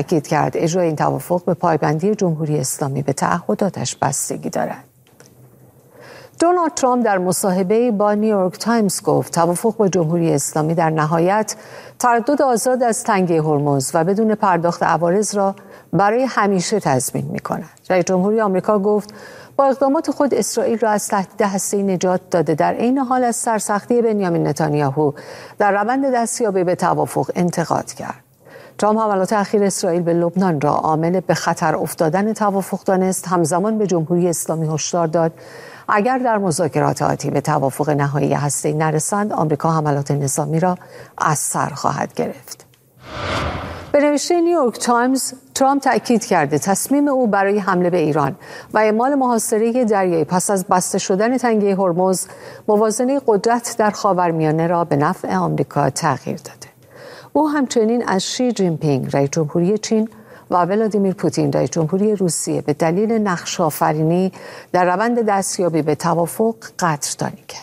تاکید کرد اجرای این توافق به پایبندی جمهوری اسلامی به تعهداتش بستگی دارد. دونالد ترامپ در مصاحبه‌ای با نیویورک تایمز گفت توافق با جمهوری اسلامی در نهایت تردد آزاد از تنگه هرمز و بدون پرداخت عوارض را برای همیشه تضمین می‌کند. رئیس جمهوری آمریکا گفت با اقدامات خود اسرائیل را از تهدید هسته‌ای نجات داده، در عین حال از سرسختی بنیامین نتانیاهو در روند دستیابی به توافق انتقاد کرد. ترامپ حملات اخیر اسرائیل به لبنان را عامل به خطر افتادن توافق دانست، همزمان به جمهوری اسلامی هشدار داد اگر در مذاکرات آتی به توافق نهایی هسته‌ای نرسند، آمریکا حملات نظامی را از سر خواهد گرفت. به نوشته نیویورک تایمز، ترامپ تأکید کرده تصمیم او برای حمله به ایران و اعمال محاصره دریایی پس از بسته شدن تنگه هرمز موازنه قدرت در خاورمیانه را به نفع آمریکا تغییر داده. او همچنین از شی جین پینگ رئیس جمهوری چین و ولادیمیر پوتین رئیس جمهوری روسیه به دلیل نقش‌آفرینی در روند دستیابی به توافق قدردانی کرد.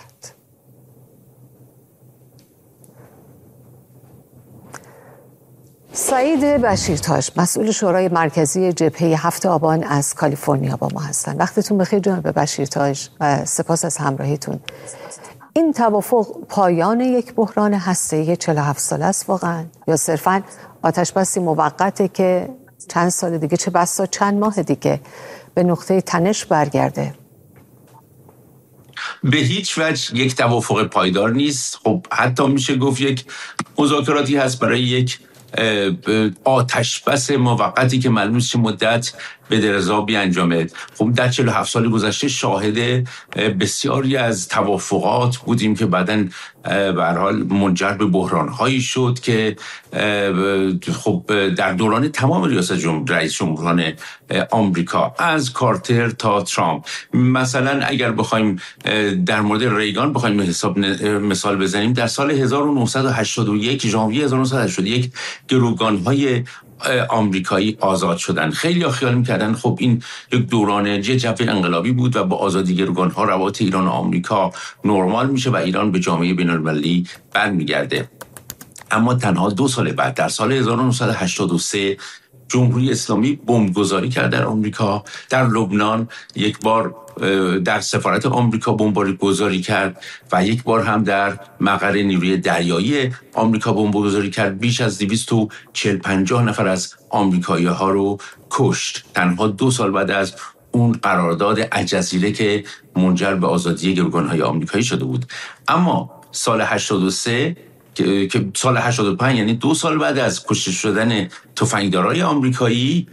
سعید بشیرتاش، مسئول شورای مرکزی جبهه 7 آبان از کالیفرنیا با ما هستند. وقتتون بخیر جناب بشیرتاش و سپاس از همراهیتون. این توافق پایان یک بحران هسته‌ای 47 ساله است واقعا، یا صرفاً آتش‌بسی موقته که چند سال دیگه، چه بسا چند ماه دیگه، به نقطه تنش برگرده؟ به هیچ وجه یک توافق پایدار نیست. خب حتی میشه گفت یک مذاکراتی هست برای یک آتشبس موقتی که معلوم چه مدت به درازا بیانجامد. خب در 47 سال گذشته شاهد بسیاری از توافقات بودیم که بعداً به هر حال منجر به بحران‌هایی شد که خب در دوران تمام رئیس جمهوران آمریکا از کارتر تا ترامپ. مثلا اگر بخوایم در مورد ریگان بخوایم مثال بزنیم، در سال 1981 ژانویه 1981 گروگان‌های آمریکایی آزاد شدن. خیلی خیال می‌کردن خب این یک دوران یه جو انقلابی بود و با آزادی گروگان‌ها روابط ایران و آمریکا نرمال میشه و ایران به جامعه بین‌المللی برمیگرده. اما تنها 2 سال بعد، در سال 1983 جمهوری اسلامی بمبگذاری کرد در آمریکا، در لبنان یک بار در سفارت آمریکا بمبگذاری کرد و یک بار هم در مقر نیروی دریایی آمریکا بمبگذاری کرد. بیش از 240-50 نفر از آمریکایی‌ها رو کشت، تنها 2 سال بعد از اون قرارداد الجزیره که منجر به آزادی گروگان‌های آمریکایی شده بود. اما سال 83 که سال 85، یعنی 2 سال بعد از کشته شدن تفنگدارای آمریکایی،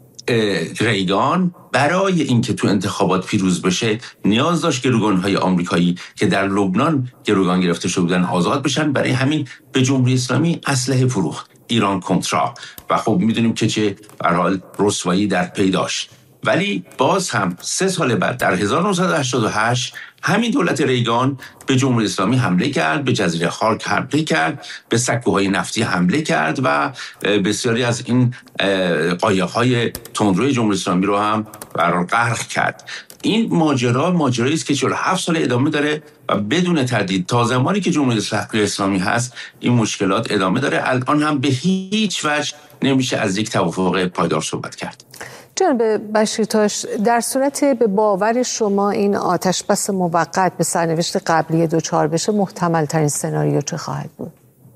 ریگان برای اینکه تو انتخابات پیروز بشه نیاز داشت گروگان‌های آمریکایی که در لبنان گروگان گرفته شده بودن آزاد بشن. برای همین به جمهوری اسلامی اسلحه فروخت، ایران کنترا، و خب میدونیم که چه به هر حال رسوایی در پی داشت. ولی باز هم 3 سال بعد در 1988 همین دولت ریگان به جمهوری اسلامی حمله کرد، به جزیره خارک حمله کرد، به سکوهای نفتی حمله کرد و بسیاری از این قایق‌های تندروی جمهوری اسلامی رو هم غرق کرد. این ماجرایی است که 47 سال ادامه داره و بدون تردید تا زمانی که جمهوری اسلامی هست این مشکلات ادامه داره. الان هم به هیچ وجه نمیشه از یک توافق پایدار صحبت کرد. جناب بشیرتاش، در صورت به باور شما این آتشبس موقت به سرنوشت قبلی دچار بشه، محتمل ترین سناریو چه خواهد بود؟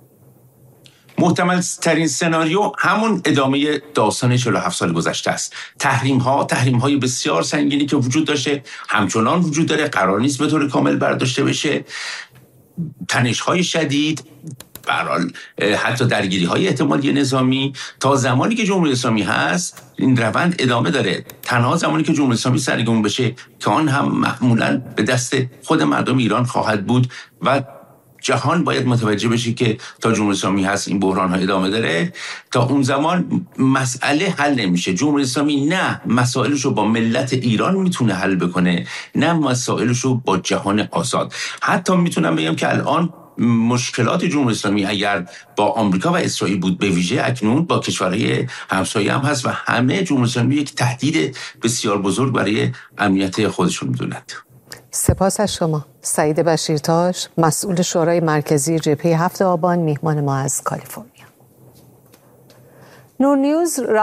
محتمل ترین سناریو همون ادامه داستان 47 سال گذشته است. تحریم های بسیار سنگینی که وجود داشته همچنان وجود داره، قرار نیست به طور کامل برداشته بشه. تنش های شدید، برحال حتی درگیری های احتمالی نظامی. تا زمانی که جمهوری اسلامی هست این روند ادامه داره. تنها زمانی که جمهوری اسلامی سرنگون بشه که آن هم معمولاً به دست خود مردم ایران خواهد بود و جهان باید متوجه بشه که تا جمهوری اسلامی هست این بحران ها ادامه داره. تا اون زمان مسئله حل نمیشه. جمهوری اسلامی نه مسائلشو با ملت ایران میتونه حل بکنه، نه مسائلشو با جهان آزاد. حتی میتونم بگم که الان مشکلات جمهوری اسلامی اگر با آمریکا و اسرائیل بود، به ویژه اکنون با کشورهای همسایه هم هست و همه جمهوری اسلامی یک تهدید بسیار بزرگ برای امنیت خودشون میدونند. سپاس از شما. سعید بشیرتاش، مسئول شورای مرکزی جبهه 7 آبان، میهمان ما از کالیفرنیا. نور نیوز